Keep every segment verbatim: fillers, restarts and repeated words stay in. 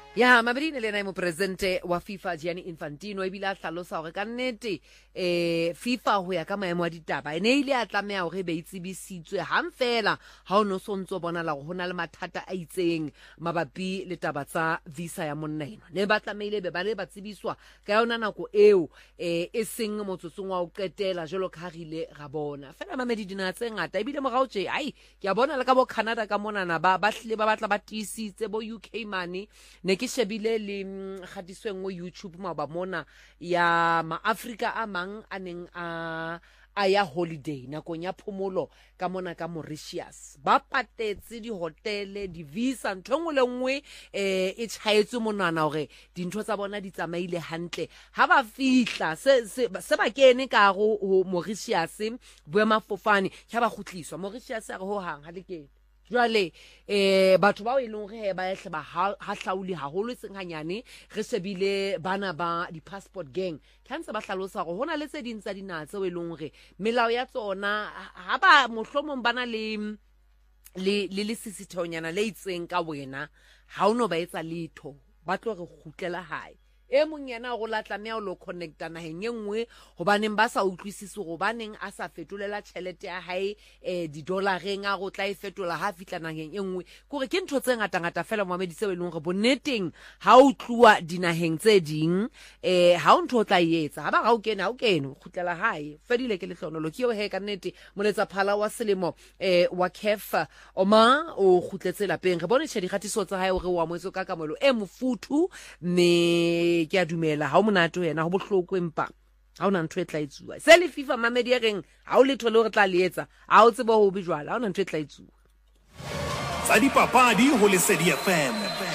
Ya mabedine lena mo presidente wa FIFA Gianni Infantino e bila hlalosa hore ka nnete eh FIFA ho ya ka maemo a ditaba ene ile a tlameha hore be itsebisitswe hang fela ha o no sontso bona la hona le mathata a itseng mabapi le taba tsa visa ya monna eno ne ba tlameile be ba le ba tsebiswa ka yona nako eo eh e seng motsotsong wa o qetela jelo ka rile ga bona fela mamedi dina tse ngata e bile morao tje ai ke a bona le ka bo Canada ka mona na ba ba hle ba batla ba tisitse bo U K money ne ke shebile le khatisweng mo YouTube ma ba mona ya maAfrika a mang a neng a a ya holiday nakong ya phomolo ka mona ka Mauritius ba patetse di hotele di visa nthongwe le nngwe eh e tshaetse monana hore dintho tsa bona di tsamaile hantle ha ba fihla se se ba kene ka go Mauritius boema fofane ya ba khutliswa Mauritius a re ho hang ha le kene jwale eh batho ba o ileng re ba ehle ba ha hlauli haholo seng hanyane re shebile bana ba di passport gang kanse ba hlalosa go hona le tse ding tsa dinatse o ileng re melao ya tsona ha ba mohlomong bana le le le sisithonyana le itseng ka wena ha o no ba etsa letho ba tlo re khutlela hae e mong yana go la tlameha o lo connecta naheng engwe hobaneng ba sa utlwisise go baneng a sa fetolela tšhelete ya hae eh di dollareng a go tla e fetola ha fitla naheng engwe kore ke ntho tse ngata ngata fela mohamedi se weleng re bonneteng ha o tluwa dinaheng tse ding eh ha o ntho o tla etsa ha ba ga o kena o kene o khutlela hae fedile ke lehlonolo ke o he ka nnete moletsa phala wa selemo eh wa Kefa Oma o khutletse lapeng re bone tshedi khatiso tsa hae o re wa moetso ka kamolo e mofuthu me ke a dumela ha o monate yena ho bohloko empa ha ona ntwe tla itsuwa se le FIFA mamedi reng ha o letho le re tla letsa ha o tsebe ho bijwala ha ona ntwe tla itsuwa tsa dipapadi ho Lesedi F M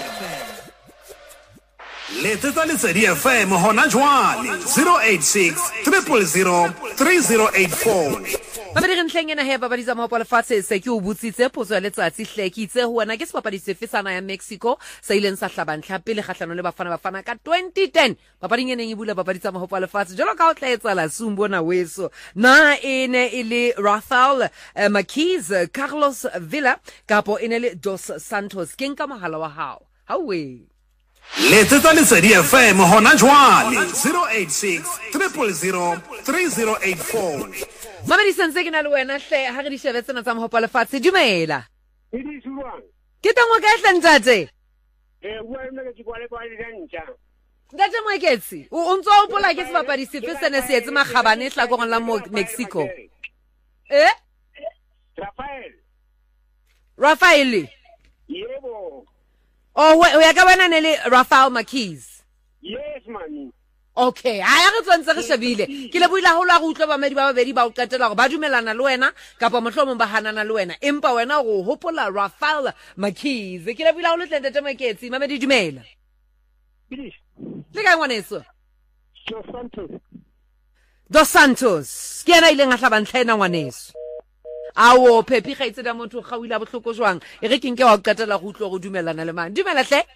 letsetsa Lesedi F M hona jwale zero eight six zero zero three zero eight four Mabedi ntleng ena he babadi tsa mahopo lefatshe se ke o butsitse potso ya letsatsi hlekitse ho wena ke sebapadi sefe sana ya Mexico sa ileng sa hlabantlha pele kgahlano le bafana bafana ka twenty ten bapading eneng e bula babadi tsa mahopo lefatshe jalo ka o tla etsa la sumbona weso na ene ile Rafael uh, Marquez Carlos Villa kapo ene le Dos Santos ke nka mohala wa hao hawe letsetsa Lesedi F M hona jwale zero eight six zero zero three zero eight four Mamedi sense ke na le wena hle ha re di shebetse na tsa mahopo lefatshe dumela e di suwang ke tengwe ka hle ntate eh wa nna ke kwale kwa le ntja ntate moeketsi o ntso o pola ke sebapadi sefe sene se etse magabane tla go la Mexico eh Rafael Rafael yebo oh o ya ka wena ne le Rafael Marquez yes mami okay ha ya re tswantse re shebile ke le buila holo a go utlwa bamedi ba babedi ba o qetela go ba dumelana le wena kapa mohlomong ba hanana le wena empa wena go hopola Rafael Marquez ke le buila holo tlente temeketsi mamedi dumela please le ka ngwaneso Dos Santos Dos Santos ke ena ile nga hlabantlhaena ngwaneso awo pepi ga itse da motho ga o ile bohloko jwang e re keng ke wa qetela go utlwa go dumelana le mang dumela hle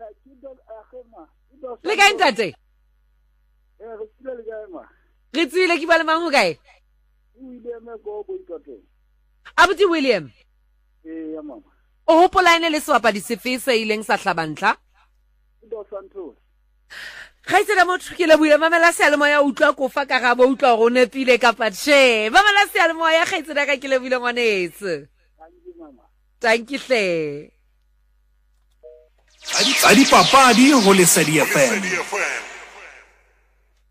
le ka ntate re tsile ke ba le mang ho kae abuti William eh ya mama o hopola ene le sebapadi sefe se ileng sa hlabantla Dos Santos ga itse da motho ke le buile mamela se le moya utlwa ko fa ka ga bo utlwa go nepile ka patshe mamela se le moya ga itse da ka ke le buile ngwanetse thank you hle tsa dipapadi ho Lesedi F M